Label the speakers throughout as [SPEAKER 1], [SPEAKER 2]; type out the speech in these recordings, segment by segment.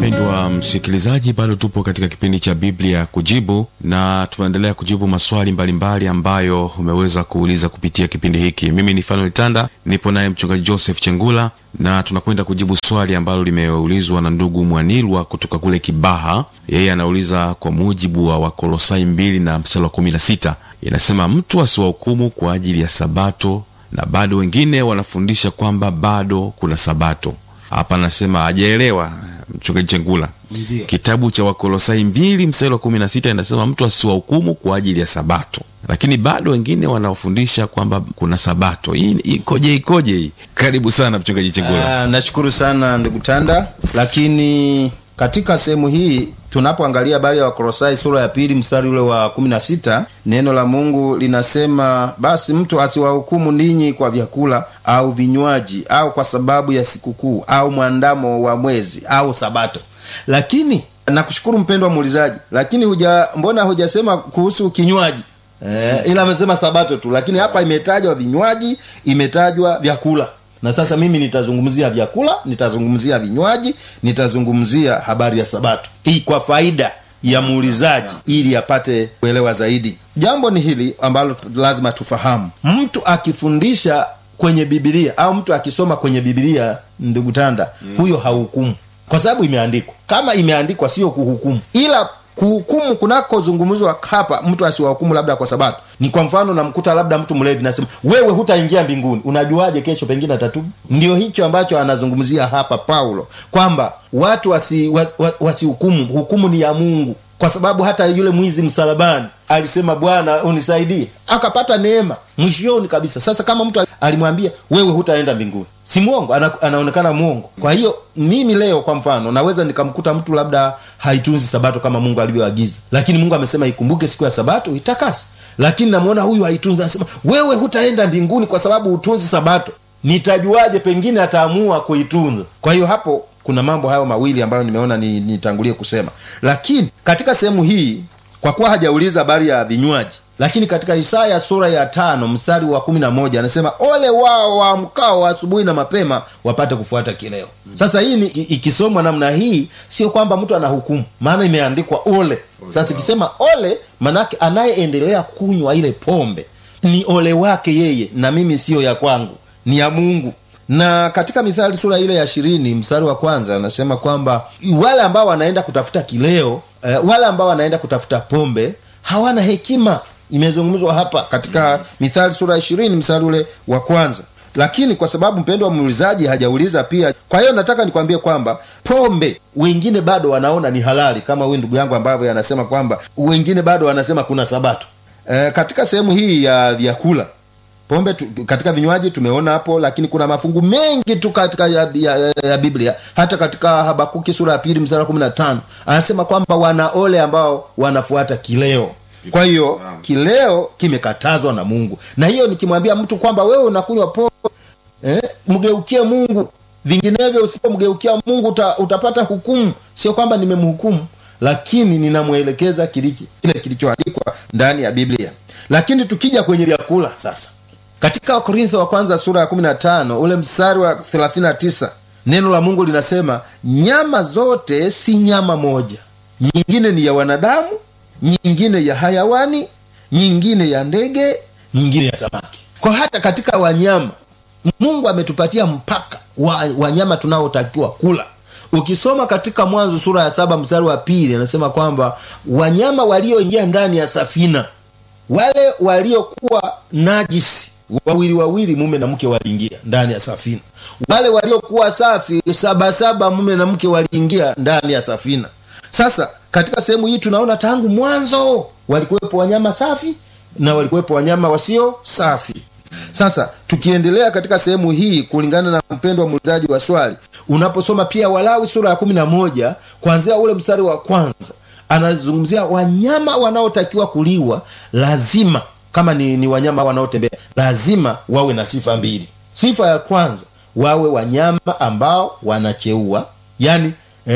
[SPEAKER 1] Mpendwa msikilizaji, bado tupo katika kipindi cha Biblia Kujibu na tunaendelea kujibu maswali mbalimbali ambayo umeweza kuuliza kupitia kipindi hiki. Mimi ni Fanuel Tanda, nipo naye mchungaji Joseph Chengula na tunakwenda kujibu swali ambalo limeulizwa na ndugu Mwanilwa kutoka kule Kibaha. Yeye anauliza kwa mujibu wa Wakolosai 2:16. Inasema mtu asiwahukumu kwa ajili ya Sabato, na bado wengine wanafundisha kwamba bado kuna Sabato. Hapa anasema hajaelewa mchungaji Chengula. Kitabu cha Wakolosai 2:16 inasema mtu asiwahukumu kwa ajili ya Sabato, lakini bado wengine wanaofundisha kwamba kuna Sabato. Hii ikoje hii? Karibu sana mchungaji Chengula.
[SPEAKER 2] Nashukuru sana ndugu Tanda. Lakini katika sehemu hii tunapoangalia habari ya Wakolosai sura ya 2 mstari ule wa 16, neno la Mungu linasema basi mtu asiwahukumu ninyi kwa vyakula au vinywaji au kwa sababu ya sikukuu au mwandamo wa mwezi au Sabato. Lakini nakushukuru mpendwa muulizaji, lakini mbona hujasema kuhusu kinywaji? Ila amesema Sabato tu, lakini hapa imetajwa vinywaji, imetajwa vyakula. Na sasa mimi nitazungumzia vyakula, nitazungumzia vinywaji, nitazungumzia habari ya Sabato. Hii kwa faida ya muulizaji ili apate kuelewa zaidi. Jambo ni hili ambalo lazima tufahamu. Mtu akifundisha kwenye Biblia au mtu akisoma kwenye Biblia, ndugu Tanda, huyo hahukumu. Kwa sababu imeandikwa. Kama imeandikwa sio kuhukumu. Ila kuhukumu kunakozungumzwa hapa, mtu asiwahukumu labda kwa Sabato. Ni kwa mfano namkuta labda mtu mlevi, nasema wewe hutaingia mbinguni. Unajuaje kesho pengine atatubu? Ndio hicho ambacho anazungumzia hapa Paulo, kwamba watu wasihukumu. Hukumu ni ya Mungu. Kwa sababu hata yule mwizi msalabani alisema Bwana unisaidie, akapata neema mwishoni kabisa. Sasa kama mtu alimwambia wewe hutaenda mbinguni, si muongo? Anaonekana muongo. Kwa hiyo mimi leo kwa mfano naweza nikamkuta mtu labda haitunzi Sabato kama Mungu alivyoagiza, lakini Mungu amesema ikumbuke siku ya Sabato itakase. Lakini namuona huyu haitunzi, anasema wewe hutaenda mbinguni kwa sababu utunzi Sabato. Nitajuaje? Pengine ataamua kuitunza. Kwa hiyo hapo kuna mambo hayo mawili ambayo nimeona nitangulie kusema. Lakini katika sehemu hii, kwa kuwa hajauliza habari ya vinywaji, lakini katika Isaya sura ya 5 mstari wa 11 anasema ole wao waamkao asubuhi na mapema wapate kufuata kileo. Sasa hii ikisomwa namna hii, sio kwamba mtu anahukumu, maana imeandikwa ole. Sasa ikisema ole, manake anayeendelea kunywa ile pombe ni ole wake yeye, na mimi sio ya kwangu, ni ya Mungu. Na katika Mithali sura ile ya 20 mstari wa 1 anasema kwamba wale ambao wanaenda kutafuta kileo, wale ambao wanaenda kutafuta pombe hawana hekima. Imezungumzwa hapa katika Mithali sura ya 20 mstari ule wa 1. Lakini kwa sababu mpendwa muulizaji hajauliza pia, kwa hiyo nataka nikwambie kwamba pombe wengine bado wanaona ni halali, kama huyu ndugu yangu ambavyo anasema kwamba wengine bado wanasema kuna Sabato. Katika sehemu hii ya vyakula, pombe katika vinywaji tumeona hapo, lakini kuna mafungu mengi tu katika ya Biblia. Hata katika Habakuki sura ya 2 mstari wa 15 anasema kwamba wana ole ambao wanafuata kileo. Kwa hiyo kileo kimekatazwa na Mungu. Na hiyo nikimwambia mtu kwamba wewe unakunywa pombe, mgeukie Mungu, vinginevyo usipomgeukia Mungu utapata hukumu. Sio kwamba nimemhukumu, lakini ninamuelekeza kile kilichoandikwa ndani ya Biblia. Lakini tukija kwenye vyakula sasa, katika Wakorintho wa kwanza sura ya 15 ule mstari wa 39, neno la Mungu linasema nyama zote si nyama moja, nyingine ni ya wanadamu, nyingine ya hayawani, nyingine ya ndege, nyingine ya samaki. Kwa hata katika wanyama Mungu ametupatia mpaka wanyama tunaotakiwa kula. Ukisoma katika Mwanzo sura ya 7 mstari wa 2 anasema kwamba wanyama walioingia ndani ya safina, wale waliokuwa najisi wawili mume na mke waliingia ndani ya safina. Wale waliokuwa safi 7 mume na mke waliingia ndani ya safina. Sasa katika sehemu hii tunaona tangu mwanzo walikuwepo wanyama safi na walikuwepo wanyama wasio safi. Sasa tukiendelea katika sehemu hii, kulingana na mpendwa muulizaji wa swali, unaposoma pia Walawi sura ya 11 kuanzia ule mstari wa 1, anazungumzia wanyama wanaotakiwa kuliwa. Lazima kama ni wanyama wanaotembea, lazima wawe na sifa mbili. Sifa ya kwanza, wawe wanyama ambao wanacheua, yani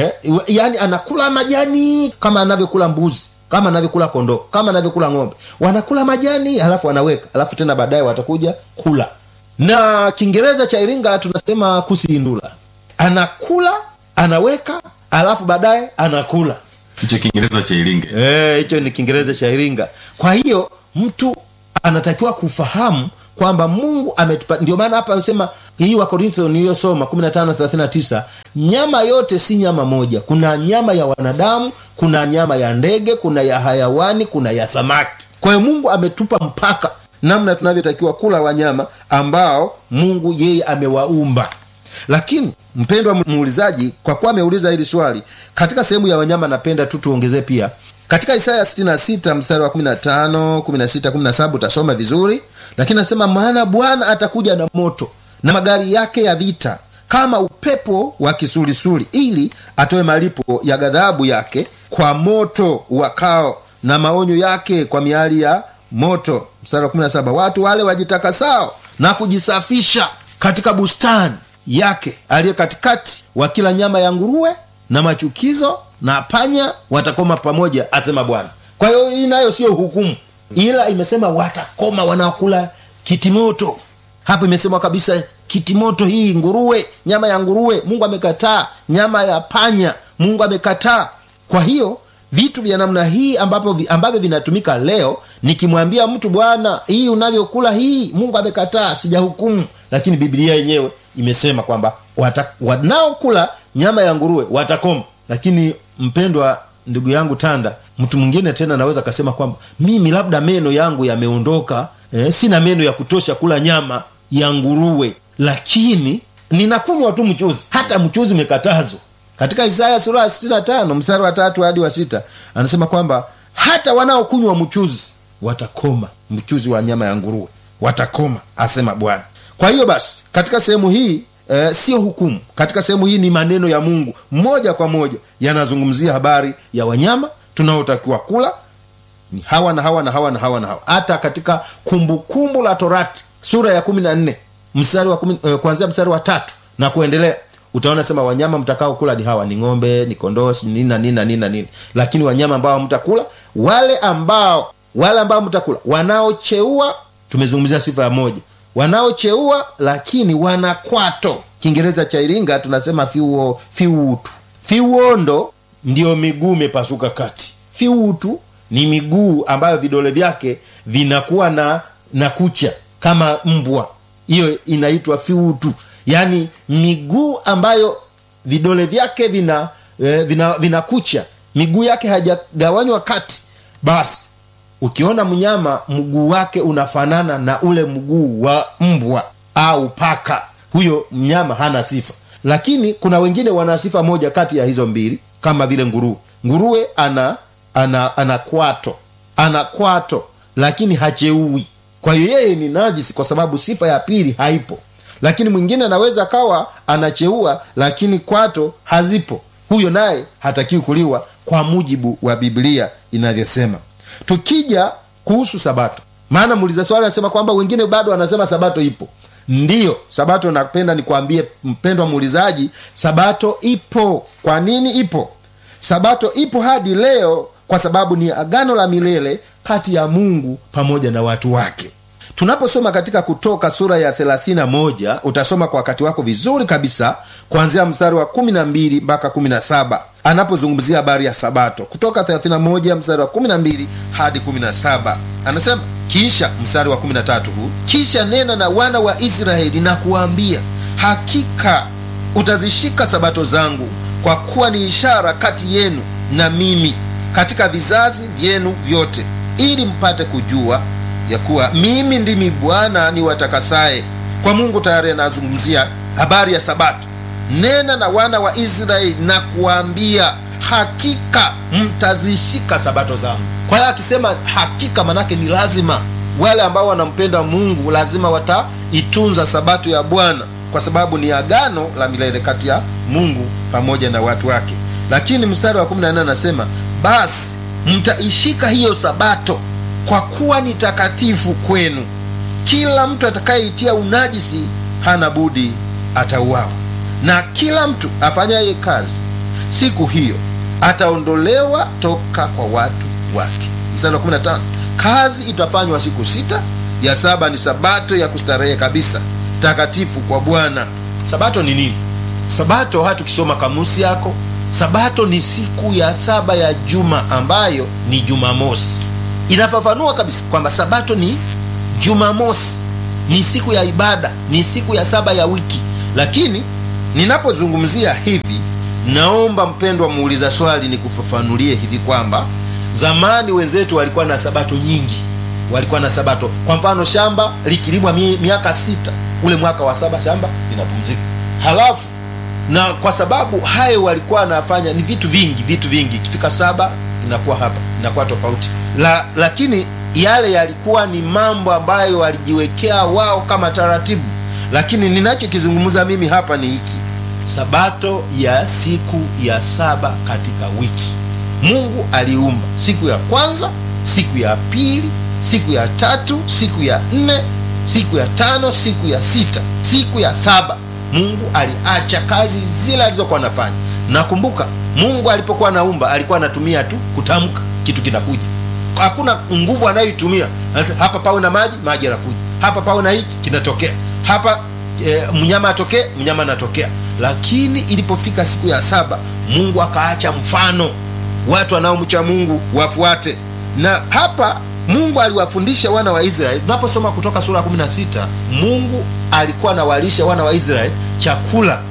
[SPEAKER 2] anakula majani kama anavyokula mbuzi, kama anavyokula kondoo, kama anavyokula ng'ombe. Wanakula majani halafu anaweka, halafu tena baadaye watakuja kula. Na Kiingereza cha Iringa tunasema kusindula. Anakula, anaweka, alafu baadaye anakula.
[SPEAKER 1] Hicho Kiingereza cha Iringa.
[SPEAKER 2] Hicho ni Kiingereza cha Iringa. Kwa hiyo mtu anatakiwa kufahamu kwamba Mungu ametupa. Ndio maana hapa anasema hii wa Korintho niliyosoma 15:39, nyama yote si nyama moja. Kuna nyama ya wanadamu, kuna nyama ya ndege, kuna ya hayawani, kuna ya samaki. Kwa hiyo Mungu ametupa mpaka namna tunavyotakiwa kula wanyama ambao Mungu yeye amewaumba. Lakini mpendwa muulizaji, kwa kuwa ameuliza hili swali, katika sehemu ya wanyama napenda tu tuongezee pia katika Isaya 66 mstari wa 15, 16, 17 utasoma vizuri. Lakini nasema, maana Bwana atakuja na moto na magari yake ya vita kama upepo wa kisulisuli, ili atoe malipo ya ghadhabu yake kwa moto wakao na maonyo yake kwa miali ya moto. Mstari wa 17, watu wale wajitakasao na kujisafisha katika bustani yake aliye katikati wa kila nyama ya nguruwe na machukizo na panya watakoma pamoja, asema Bwana. Kwa hiyo hii nayo sio hukumu, ila imesema watakoma wanaokula kitimoto. Hapo imesema kabisa kitimoto, hii nguruwe, nyama ya nguruwe Mungu amekataa, nyama ya panya Mungu amekataa. Kwa hiyo vitu vya namna hii ambavyo vinatumika leo, nikimwambia mtu bwana, hii unavyokula hii Mungu amekataa, sijahukumu, lakini Biblia yenyewe imesema kwamba wanaokula nyama ya nguruwe watakoma. Lakini mpendwa ndugu yangu Tanda, mtu mwingine tena anaweza kasema kwamba mimi labda meno yangu yameondoka, sina meno ya kutosha kula nyama ya nguruwe, lakini ninakunywa tu mchuzi. Hata mchuzi umekatazwa. Katika Isaya sura 65 mstari wa 3 hadi wa 6 anasema kwamba hata wanaokunywa mchuzi watakoma, mchuzi wa nyama ya nguruwe watakoma, asema Bwana. Kwa hiyo basi katika sehemu hii sio hukumu. Katika sehemu hii ni maneno ya Mungu moja kwa moja yanazungumzia habari ya wanyama tunaotakiwa kula, ni hawa na hawa na hawa na hawa na hawa. Hata katika Kumbukumbu la Torati sura ya 14 mstari wa kuanzia mstari wa 3 na kuendelea, utaona sema wanyama mtakao kula ni hawa, ni ng'ombe, ni kondoo, nini na nini na nini na nini. Lakini wanyama ambao mtakula, wale ambao mtakula wanaocheua, tumezungumzia sifa ya moja, wanaocheua lakini wanakwato. Kiingereza cha Iringa tunasema fiutu. Fiuondo ndio miguu imepasuka kati. Fiutu ni miguu ambayo vidole vyake vinakuwa na kucha kama mbwa. Hiyo inaitwa fiutu. Yaani miguu ambayo vidole vyake vina kucha, miguu yake hajagawanywa kati. Basi ukiona mnyama mguu wake unafanana na ule mguu wa mbwa au paka, huyo mnyama hana sifa. Lakini kuna wengine wana sifa moja kati ya hizo mbili, kama vile nguruwe. Nguruwe ana kwato lakini hacheui. Kwa hiyo yeye ni najisi kwa sababu sifa ya pili haipo. Lakini mwingine anaweza kawa anacheua lakini kwato hazipo, huyo naye hatakiwi kuliwa kwa mujibu wa Biblia inavyosema. Tukija kuhusu Sabato, maana muuliza swali anasema kwamba wengine bado wanasema Sabato ipo. Ndiyo, Sabato napenda nikwambie mpendwa muulizaji, Sabato ipo. Kwa nini ipo? Sabato ipo hadi leo kwa sababu ni agano la milele kati ya Mungu pamoja na watu wake. Tunaposoma katika Kutoka sura ya 31, utasoma kwa wakati wako vizuri kabisa kuanzia mstari wa 12 mpaka 17 anapozungumzia habari ya Sabato. Kutoka 31 mstari wa 12 hadi 17 anasema, kisha mstari wa 13 huu, kisha nena na wana wa Israeli na kuambia, hakika utazishika Sabato zangu, kwa kuwa ni ishara kati yenu na mimi katika vizazi vyenu vyote, ili mpate kujua ya kuwa mimi ndimi Bwana niwatakasaye. Kwa Mungu tayari anazungumzia habari ya Sabato. Nena na wana wa Israeli na kuambia, hakika mtazishika Sabato zangu. Kwa hiyo akisema hakika, manake ni lazima wale ambao wanampenda Mungu lazima wataitunza Sabato ya Bwana, kwa sababu ni agano la milele kati ya Mungu pamoja na watu wake. Lakini mstari wa 14 anasema, basi mtaishika hiyo Sabato kwa kuwa ni takatifu kwenu. Kila mtu atakayeitia unajisi hana budi atauawa, na kila mtu afanyaye kazi siku hiyo ataondolewa toka kwa watu wake. Mstari wa 15, kazi itafanywa siku 6, ya 7 ni Sabato ya kustarehe kabisa, takatifu kwa Bwana. Sabato ni nini? Sabato, hata ukisoma kamusi yako Sabato ni siku ya saba ya juma ambayo ni Jumamosi. Inafafanua kabisa kwamba Sabato ni Jumamosi, ni siku ya ibada, ni siku ya saba ya wiki. Lakini ninapozungumzia hivi, naomba mpendwa muuliza swali nikufafanulie hivi kwamba zamani wenzetu walikuwa na Sabato nyingi. Walikuwa na Sabato, kwa mfano shamba likilimwa miaka 6, ule mwaka wa 7 shamba linapumzika. Halafu na kwa sababu hayo walikuwa wanafanya ni vitu vingi, ikifika 7 inakuwa hapa inakuwa tofauti. Lakini yale yalikuwa ni mambo ambayo walijiwekea wao kama taratibu. Lakini ninachokizungumza mimi hapa ni hiki: Sabato ya siku ya 7 katika wiki. Mungu aliumba siku ya kwanza, siku ya pili, siku ya 3, siku ya 4, siku ya 5, siku ya 6, siku ya 7 Mungu aliacha kazi zile alizokuwa anafanya. Nakumbuka Mungu alipokuwa anaumba alikuwa anatumia tu kutamka, kitu kinakuja. Hakuna nguvu anayoitumia. Hapa pawe na maji, maji yanakuja. Hapa pawe na hiki, kinatokea. Hapa mnyama atokee, mnyama anatokea. Lakini ilipofika siku ya 7 Mungu akaacha mfano, watu wanaomcha Mungu wafuate. Na hapa Mungu aliwafundisha wana wa Israeli. Tunaposoma Kutoka sura 16, Mungu alikuwa anawalisha wana wa Israeli chakula.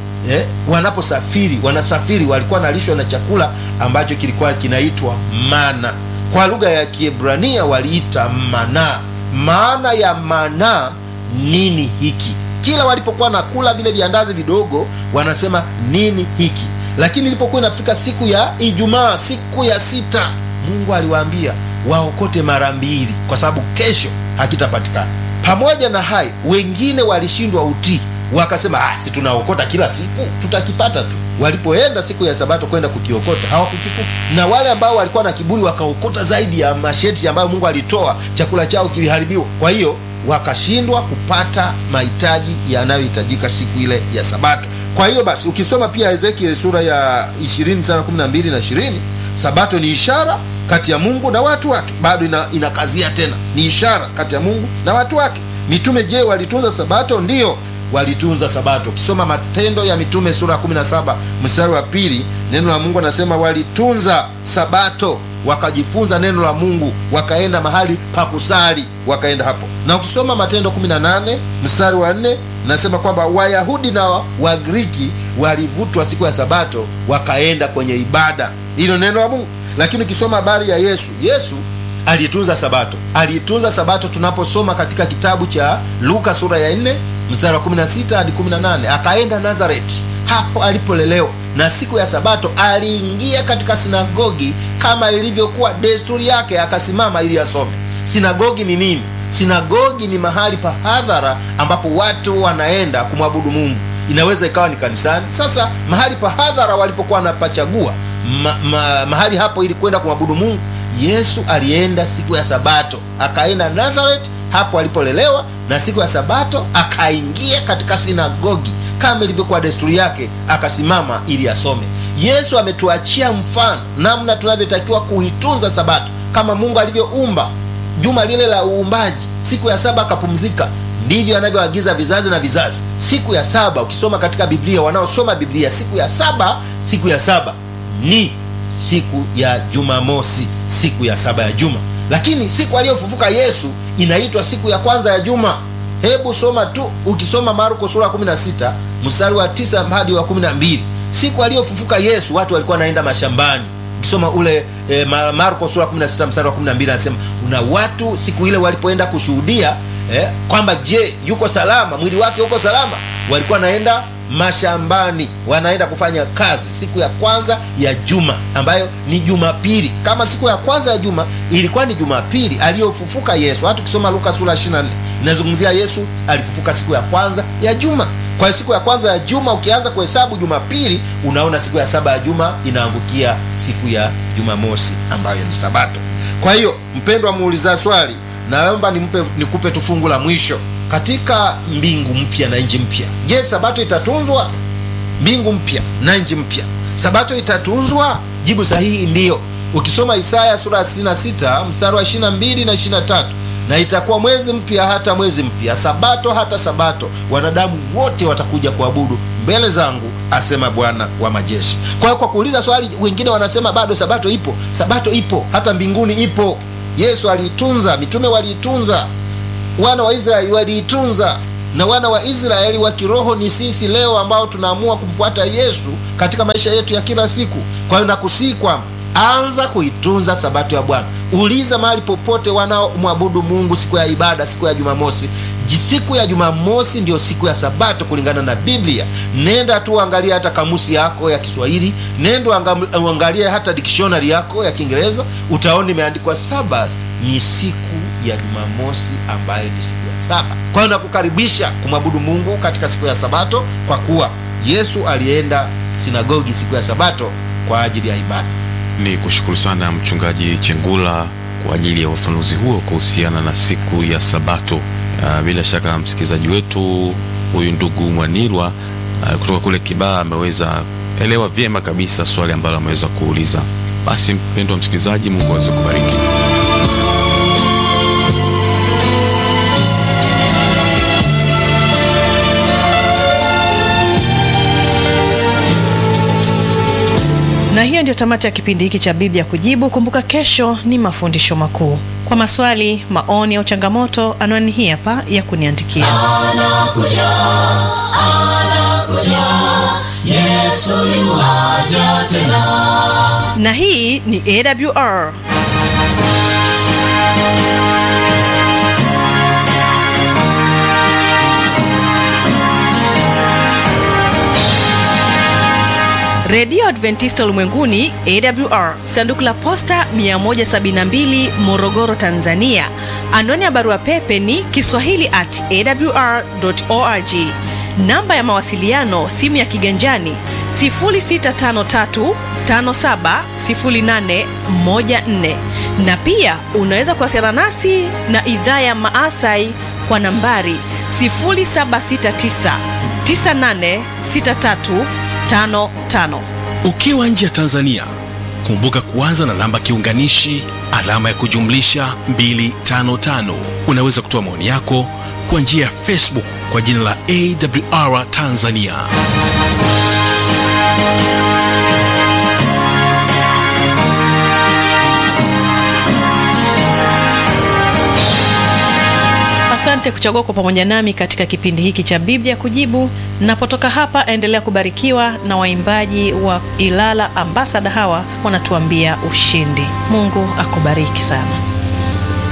[SPEAKER 2] Wanasafiri walikuwa nalishwa na chakula ambacho kilikuwa kinaitwa mana. Kwa lugha ya Kiebrania waliita mana. Maana ya mana nini hiki? Kila walipokuwa nakula vile viandazi vidogo wanasema nini hiki. Lakini ilipokuwa inafika siku ya Ijumaa, siku ya 6, Mungu aliwaambia waokote mara 2 kwa sababu kesho hakitapatikana. Pamoja na hayo, wengine walishindwa utii, wakasema si tunaokota kila siku, tutakipata tu. Walipoenda siku ya Sabato kwenda kukiokota, hawakukikuta. Na wale ambao walikuwa na kiburi wakaokota zaidi ya masheti ambayo Mungu alitoa, chakula chao kiliharibiwa. Kwa hiyo wakashindwa kupata mahitaji yanayohitajika siku ile ya Sabato. Kwa hiyo basi, ukisoma pia Ezekiel sura ya 20 mstari 12 na 20, Sabato ni ishara kati ya Mungu na watu wake. Bado inakazia tena, ni ishara kati ya Mungu na watu wake. Mitume je, walitunza Sabato? Ndiyo, walitunza Sabato. Ukisoma Matendo ya Mitume sura 17 mstari wa 2, neno la Mungu anasema walitunza Sabato, wakajifunza neno la Mungu, wakaenda mahali pa kusali, wakaenda hapo. Na ukisoma Matendo 18 mstari wa 4, nasema kwamba Wayahudi na Wagriki walivutwa siku ya Sabato wakaenda kwenye ibada. Hilo neno la Mungu. Lakini ukisoma habari ya Yesu alitunza Sabato. Alitunza Sabato tunaposoma katika kitabu cha Luka sura ya 4 mstari wa 16 hadi 18. Akaenda Nazareti, hapo alipolelewa, na siku ya Sabato aliingia katika sinagogi kama ilivyokuwa desturi yake, akasimama ili asome. Sinagogi ni nini? Sinagogi ni mahali pa hadhara ambapo watu wanaenda kumwabudu Mungu. Inaweza ikawa ni kanisani. Sasa mahali pa hadhara walipokuwa wanapachagua mahali hapo ili kwenda kumwabudu Mungu, Yesu alienda siku ya Sabato, akaenda Nazareth, hapo alipolelewa, na siku ya Sabato akaingia katika sinagogi kama ilivyokuwa desturi yake, akasimama ili asome. Yesu ametuachia mfano namna tunavyotakiwa kuitunza Sabato. Kama Mungu alivyoumba juma lile la uumbaji, siku ya 7 akapumzika, ndivyo anavyoagiza vizazi na vizazi. Siku ya 7 ukisoma katika Biblia, wanaosoma Biblia, siku ya 7 ni siku ya Jumamosi, siku ya 7 ya juma. Lakini siku aliyofufuka Yesu inaitwa siku ya kwanza ya juma. Hebu soma tu, ukisoma Marko sura 16 mstari wa 9 hadi wa 12. Siku aliyofufuka Yesu watu walikuwa wanaenda mashambani. Ukisoma ule Marko sura 16 mstari wa 12 anasema una watu siku ile walipoenda kushuhudia kwamba je, yuko salama, mwili wake uko salama, walikuwa naenda mashambani, wanaenda kufanya kazi siku ya kwanza ya juma, ambayo ni Jumapili. Kama siku ya kwanza ya juma ilikuwa ni Jumapili aliyofufuka Yesu. Hata ukisoma Luka sura 24 inazungumzia Yesu alifufuka siku ya kwanza ya juma. Kwa siku ya kwanza ya juma ukianza kuhesabu Jumapili, unaona siku ya 7 ya juma inaangukia siku ya Jumamosi ambayo ni Sabato. Kwa hiyo mpendwa muuliza swali, naomba nikupe tu fungu la mwisho. Katika mbingu mpya na nchi mpya, je, Sabato itatunzwa? Mbingu mpya na nchi mpya, Sabato itatunzwa? Jibu sahihi ndiyo. Ukisoma Isaya sura 66 mstari wa 22 na 23, na itakuwa mwezi mpya hata mwezi mpya, sabato hata sabato, wanadamu wote watakuja kuabudu mbele zangu, asema Bwana wa majeshi. Kwa hiyo kwa kuuliza swali, wengine wanasema bado sabato ipo. Sabato ipo, hata mbinguni ipo. Yesu aliitunza, mitume waliitunza, wana wa Israeli waliitunza, na wana wa Israeli wa kiroho ni sisi leo ambao tunaamua kumfuata Yesu katika maisha yetu ya kila siku. Kwa hiyo nakusihi kwamba anza kuitunza sabato ya Bwana. Uliza mahali popote wanaomwabudu Mungu siku ya ibada, siku ya Jumamosi. Siku ya Jumamosi ndio siku ya sabato kulingana na Biblia. Nenda tu angalia hata kamusi yako ya Kiswahili, nenda angalia hata dictionary yako ya Kiingereza, utaona imeandikwa Sabbath ni siku ya Jumamosi ambayo ni siku ya saba. Kwa hiyo nakukaribisha kumwabudu Mungu katika siku ya sabato, kwa kuwa Yesu alienda sinagogi siku ya sabato kwa ajili ya ibada.
[SPEAKER 1] Ni kushukuru sana Mchungaji Chengula kwa ajili ya ufafanuzi huo kuhusiana na siku ya sabato. Bila shaka msikilizaji wetu huyu ndugu Mwanilwa kutoka kule Kibaha ameweza elewa vyema kabisa swali ambalo ameweza kuuliza. Basi mpendwa msikilizaji, Mungu aweze kubariki.
[SPEAKER 3] Na hiyo ndio tamati ya kipindi hiki cha Biblia Kujibu. Kumbuka kesho ni mafundisho makuu. Kwa maswali, maoni au changamoto, anwani hii hapa ya kuniandikia.
[SPEAKER 4] Anakuja, Yesu yuaja tena.
[SPEAKER 3] Na hii ni AWR. Radio Adventista Ulimwenguni AWR, sanduku la posta 172, Morogoro, Tanzania. Anwani ya barua pepe ni kiswahili@awr.org. Namba ya mawasiliano, simu ya kiganjani 0653570814, na pia unaweza kuwasiliana nasi na idhaa ya Maasai kwa nambari 0769986355.
[SPEAKER 5] Ukiwa nje ya Tanzania, kumbuka kuanza na namba kiunganishi alama ya kujumlisha 255. Unaweza kutoa maoni yako kwa njia ya Facebook kwa jina la AWR Tanzania.
[SPEAKER 3] Asante kuchagua kwa pamoja nami katika kipindi hiki cha Biblia Kujibu. Napotoka hapa, endelea kubarikiwa na waimbaji wa Ilala Ambassador. Hawa wanatuambia ushindi. Mungu akubariki sana.